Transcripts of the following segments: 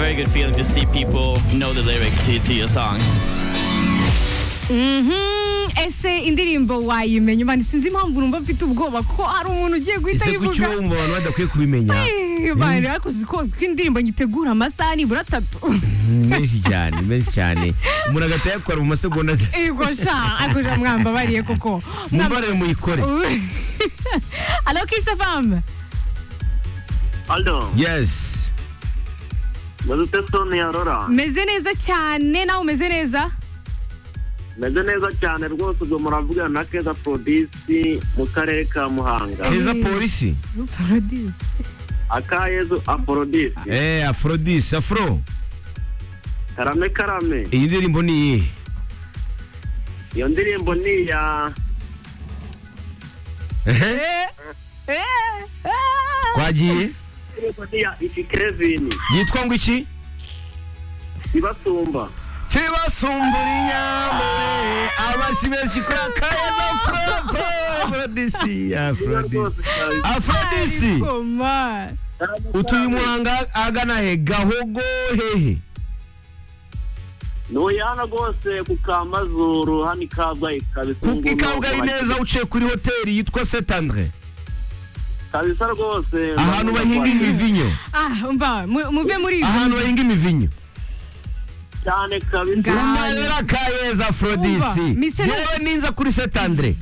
very good feeling to see people know the lyrics to your song. Ese indirimbo wayimenya mani sinzi impamvu numva mfite ubwoba ko hari umuntu ugiye guhita yivuga. Ese kuki wumva abantu badakwiye kubimenya? Bari akoze ko indirimbo nyitegura amasaha nibura 3. menshi cyane umuntu agatayakora mu masegonda atatu. Ego sha akoje mwamba bariye koko mwambare muyikore. Allo Kiss FM. Aldo. Yes. Madutesoni Aurora. Meze neza cyane nawe umeze neza? Meze neza cyane rwose ubwo muravuga na Keza Produce mu karere ka Muhanga. Keza Polisi. Produce. Akayezu Aphrodite. Aphrodite, Afro. Karame. Iyi ndirimbo ni iyihe? Iyo ndirimbo ni ya Kwagiye? Ni ya Kevin. Yitwa ngo iki? Ibasumba. Kibasumbura inyambo abashimesi kura Keza Aphrodite. Koma. Utuye Muhanga agana he Gahogo hehe? Noyana gose ku Kamazuru hani Kabgayi kabisa. Kuki Kabgayi neza uciye kuri hoteli yitwa Saint Andre. Kabisa rwose. Ahantu bahinga imivinyo. Umva muve muri ivi. Ahantu bahinga imivinyo. Cyane kabisa. Umara Keza Aphrodite. Yewe ninza kuri Saint Andre.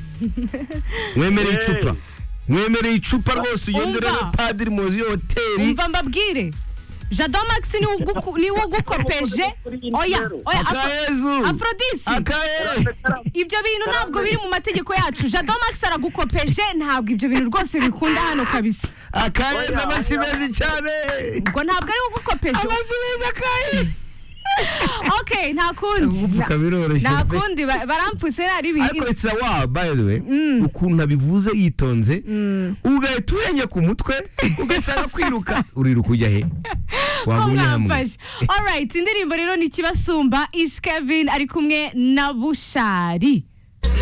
Mwemereye icupa rwose ugendere padiri muzi hoteli. Umva mbabwire. Jado Max ni wo gukopeje. Oya Aphrodite. Ibyo bintu ntabwo biri mu mategeko yacu. Jado Max aragukopeje ntabwo ibyo bintu rwose bikunda hano kabisa. Akayeza amashimezi cyane. Ubwo ntabwo ari wo gukopeje. Amashimezi akaye. Okay, ntakundi barampfutse ari ibintu. Ariko it's a wow by the way. Ukuntu abivuze yitonze. Ugahita urenge ku mutwe ugashaka kwiruka. Uriruka ujya he? Wagumye hamwe. Alright, indirimbo rero ni Kibasumba Ish Kevin ari kumwe na Bushari.